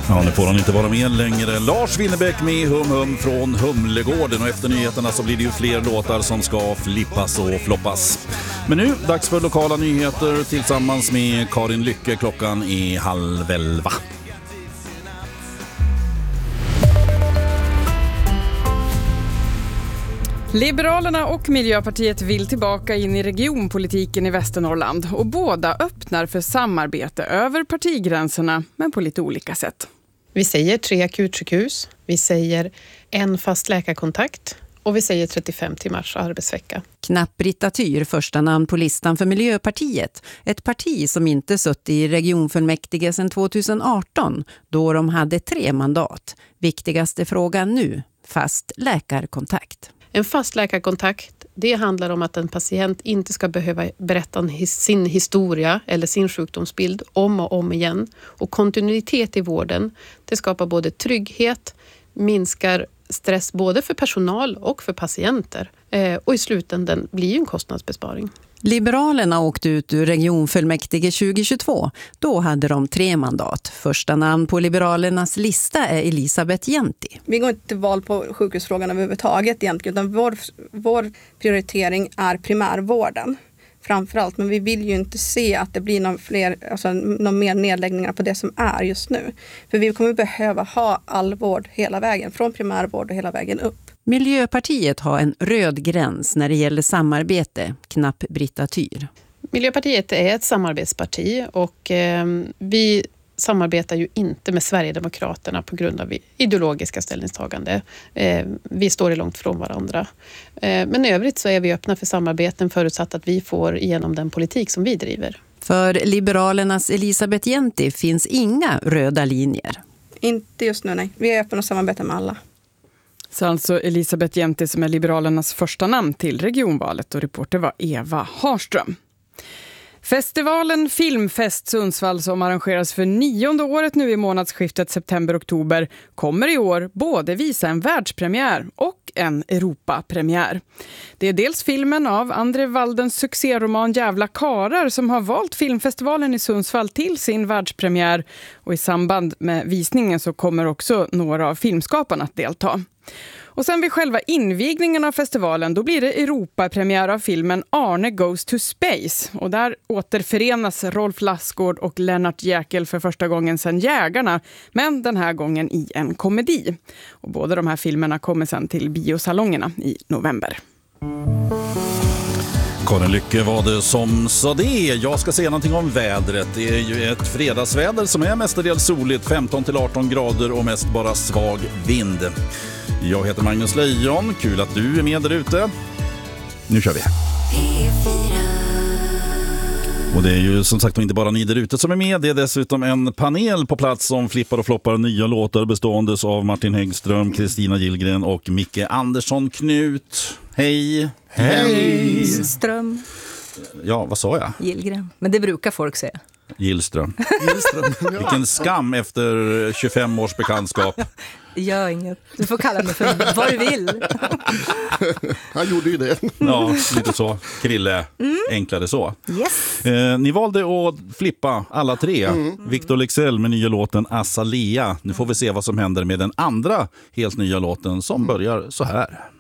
Ja, nu får han inte vara med längre. Lars Winnerbäck med Hum Hum från Humlegården. Och efter nyheterna så blir det ju fler låtar som ska flippas och floppas. Men nu, dags för lokala nyheter tillsammans med Karin Lycke. Klockan är 10:30. Liberalerna och Miljöpartiet vill tillbaka in i regionpolitiken i Västernorrland och båda öppnar för samarbete över partigränserna men på lite olika sätt. Vi säger 3 akutsjukhus, vi säger 1 fast läkarkontakt och vi säger 35 timmars arbetsvecka. Knapp-Britta Tyr, första namn på listan för Miljöpartiet. Ett parti som inte suttit i regionfullmäktige sedan 2018 då de hade 3 mandat. Viktigaste frågan nu, fast läkarkontakt. En fast läkarkontakt, det handlar om att en patient inte ska behöva berätta sin historia eller sin sjukdomsbild om och om igen. Och kontinuitet i vården, det skapar både trygghet, minskar stress både för personal och för patienter. Och i slutändan blir ju en kostnadsbesparing. Liberalerna åkte ut ur regionfullmäktige 2022. Då hade de 3 mandat. Första namn på Liberalernas lista är Elisabeth Jenti. Vi går inte till val på sjukhusfrågan överhuvudtaget egentligen, utan vår prioritering är primärvården framförallt. Men vi vill ju inte se att det blir någon mer nedläggningar på det som är just nu. För vi kommer behöva ha all vård hela vägen, från primärvård och hela vägen upp. Miljöpartiet har en röd gräns när det gäller samarbete, Knapp-Britta Tyr. Miljöpartiet är ett samarbetsparti och vi samarbetar ju inte med Sverigedemokraterna på grund av ideologiska ställningstagande. Vi står långt från varandra. Men i övrigt så är vi öppna för samarbeten förutsatt att vi får igenom den politik som vi driver. För Liberalernas Elisabeth Jenti finns inga röda linjer. Inte just nu, nej. Vi är öppna och samarbetar med alla. Så alltså Elisabeth Jenti som är Liberalernas första namn till regionvalet, och reporter var Eva Harström. Festivalen Filmfest Sundsvall, som arrangeras för 9:e året nu i månadsskiftet september-oktober, kommer i år både visa en världspremiär och en Europapremiär. Det är dels filmen av André Waldens succéroman Jävla karar som har valt filmfestivalen i Sundsvall till sin världspremiär, och i samband med visningen så kommer också några av filmskaparna att delta. Och sen vid själva invigningen av festivalen då blir det Europapremiär av filmen Arne Goes to Space. Och där återförenas Rolf Lassgård och Lennart Jäkel för första gången sedan Jägarna, men den här gången i en komedi. Och båda de här filmerna kommer sen till biosalongerna i november. Karin Lycke var det som sa det. Jag ska säga någonting om vädret. Det är ju ett fredagsväder som är mestadels soligt, 15-18 grader och mest bara svag vind. Jag heter Magnus Lejon. Kul att du är med där ute. Nu kör vi. Och det är ju som sagt inte bara ni där ute som är med. Det är dessutom en panel på plats som flippar och floppar nya låtar bestående av Martin Häggström, Kristina Gillgren och Micke Andersson Knut. Hej! Hej! Ström. Ja, vad sa jag? Gillgren. Men det brukar folk säga. Gillström. Vilken skam efter 25 års bekantskap. Gör inget. Du får kalla mig för vad du vill. Han gjorde ju det. Ja, lite så. Krille, enklare så. Yes. Ni valde att flippa alla 3. Victor Leksell med nya låten Azalea. Nu får vi se vad som händer med den andra helt nya låten som börjar så här.